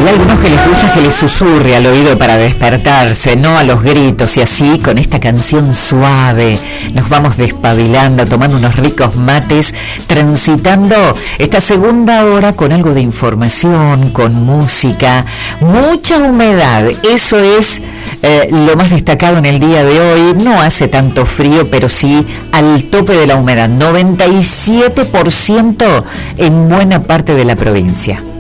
Hay algunos que les gusta que les susurre al oído para despertarse, no a los gritos, y así con esta canción suave nos vamos despabilando, tomando unos ricos mates, transitando esta segunda hora con algo de información, con música, mucha humedad. Eso es lo más destacado en el día de hoy. No hace tanto frío, pero sí al tope de la humedad, 97% en buena parte de la provincia.